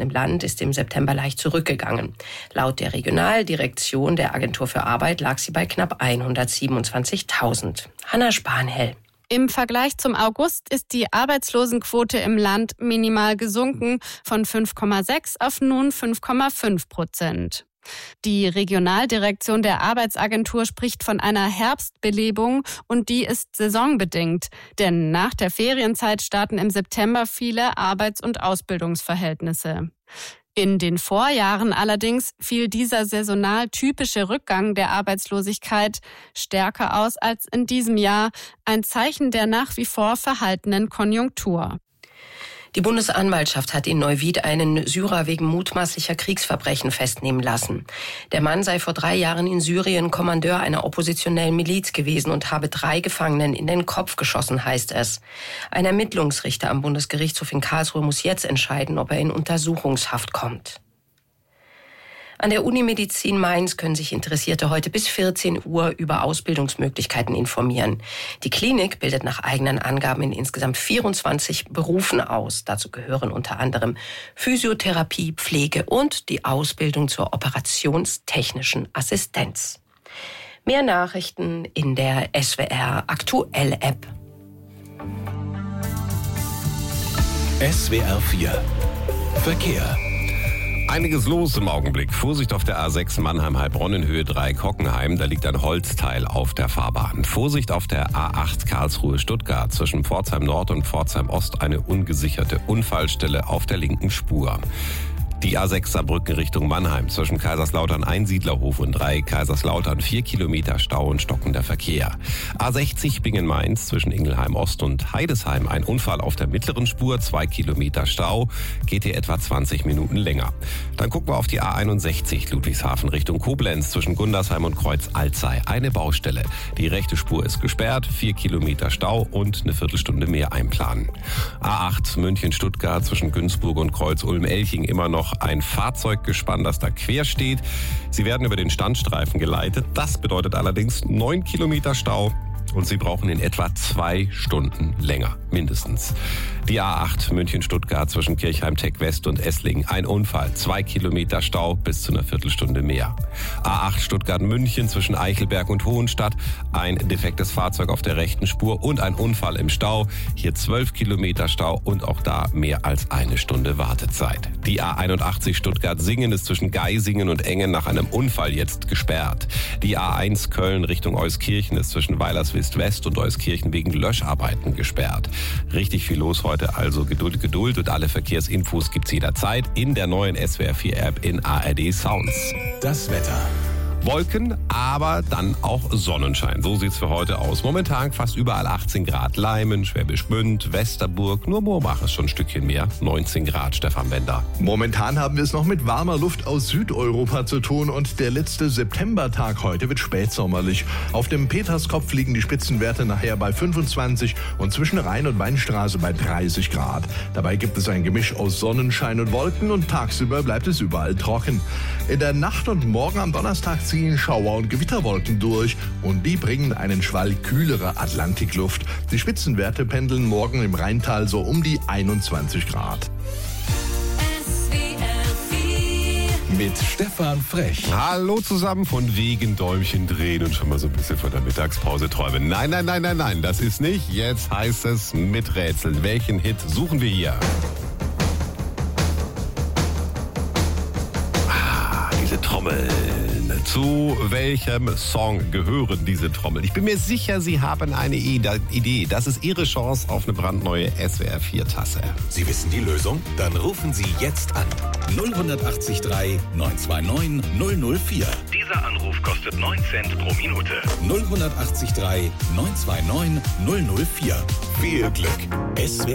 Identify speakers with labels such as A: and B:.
A: im Land ist im September leicht zurückgegangen. Laut der Regionaldirektion der Agentur für Arbeit lag sie bei knapp 127.000. Hanna Spanhell.
B: Im Vergleich zum August ist die Arbeitslosenquote im Land minimal gesunken von 5,6 auf nun 5,5%. Die Regionaldirektion der Arbeitsagentur spricht von einer Herbstbelebung und die ist saisonbedingt. Denn nach der Ferienzeit starten im September viele Arbeits- und Ausbildungsverhältnisse. In den Vorjahren allerdings fiel dieser saisonal typische Rückgang der Arbeitslosigkeit stärker aus als in diesem Jahr, ein Zeichen der nach wie vor verhaltenen Konjunktur.
A: Die Bundesanwaltschaft hat in Neuwied einen Syrer wegen mutmaßlicher Kriegsverbrechen festnehmen lassen. Der Mann sei vor 3 Jahren in Syrien Kommandeur einer oppositionellen Miliz gewesen und habe 3 Gefangenen in den Kopf geschossen, heißt es. Ein Ermittlungsrichter am Bundesgerichtshof in Karlsruhe muss jetzt entscheiden, ob er in Untersuchungshaft kommt. An der Unimedizin Mainz können sich Interessierte heute bis 14 Uhr über Ausbildungsmöglichkeiten informieren. Die Klinik bildet nach eigenen Angaben in insgesamt 24 Berufen aus. Dazu gehören unter anderem Physiotherapie, Pflege und die Ausbildung zur operationstechnischen Assistenz. Mehr Nachrichten in der SWR Aktuell App.
C: SWR 4 Verkehr.
D: Einiges los im Augenblick. Vorsicht auf der A6 Mannheim-Heilbronn in Höhe 3 Kockenheim. Da liegt ein Holzteil auf der Fahrbahn. Vorsicht auf der A8 Karlsruhe-Stuttgart zwischen Pforzheim Nord und Pforzheim Ost. Eine ungesicherte Unfallstelle auf der linken Spur. Die A6 Saarbrücken Richtung Mannheim zwischen Kaiserslautern Einsiedlerhof und 3 Kaiserslautern 4 Kilometer Stau und stockender Verkehr. A60 Bingen-Mainz zwischen Ingelheim Ost und Heidesheim ein Unfall auf der mittleren Spur, 2 Kilometer Stau, geht hier etwa 20 Minuten länger. Dann gucken wir auf die A61 Ludwigshafen Richtung Koblenz zwischen Gundersheim und Kreuz Alzey. Eine Baustelle. Die rechte Spur ist gesperrt, 4 Kilometer Stau und eine Viertelstunde mehr einplanen. A8 München-Stuttgart zwischen Günzburg und Kreuz Ulm-Elching immer noch ein Fahrzeuggespann, das da quer steht. Sie werden über den Standstreifen geleitet. Das bedeutet allerdings 9 Kilometer Stau. Und Sie brauchen in etwa 2 Stunden länger, mindestens. Die A8 München-Stuttgart zwischen Kirchheim-Tech West und Esslingen. Ein Unfall, 2 Kilometer Stau bis zu einer Viertelstunde mehr. A8 Stuttgart-München zwischen Eichelberg und Hohenstadt. Ein defektes Fahrzeug auf der rechten Spur und ein Unfall im Stau. Hier 12 Kilometer Stau und auch da mehr als 1 Stunde Wartezeit. Die A81 Stuttgart-Singen ist zwischen Geisingen und Engen nach einem Unfall jetzt gesperrt. Die A1 Köln Richtung Euskirchen ist zwischen Weilerswil West und Euskirchen wegen Löscharbeiten gesperrt. Richtig viel los heute, also Geduld, Geduld und alle Verkehrsinfos gibt's jederzeit in der neuen SWR 4 App in ARD Sounds.
C: Das Wetter.
D: Wolken, aber dann auch Sonnenschein. So sieht's für heute aus. Momentan fast überall 18 Grad. Leimen, Schwäbisch Gmünd, Westerburg. Nur Moorbach ist schon ein Stückchen mehr. 19 Grad, Stefan Bender.
E: Momentan haben wir es noch mit warmer Luft aus Südeuropa zu tun und der letzte Septembertag heute wird spätsommerlich. Auf dem Peterskopf liegen die Spitzenwerte nachher bei 25 und zwischen Rhein- und Weinstraße bei 30 Grad. Dabei gibt es ein Gemisch aus Sonnenschein und Wolken und tagsüber bleibt es überall trocken. In der Nacht und morgen am Donnerstag ziehen Schauer- und Gewitterwolken durch und die bringen einen Schwall kühlere Atlantikluft. Die Spitzenwerte pendeln morgen im Rheintal so um die 21 Grad.
C: Mit Stefan Frech.
D: Hallo zusammen, von wegen Däumchen drehen und schon mal so ein bisschen von der Mittagspause träumen. Nein, das ist nicht. Jetzt heißt es miträtseln. Welchen Hit suchen wir hier? Diese Trommeln. Zu welchem Song gehören diese Trommeln? Ich bin mir sicher, Sie haben eine Idee. Das ist Ihre Chance auf eine brandneue SWR 4 Tasse.
C: Sie wissen die Lösung? Dann rufen Sie jetzt an. 0183 929 004.
F: Dieser Anruf kostet 9 Cent pro Minute.
C: 0183 929 004. Viel Glück. SWR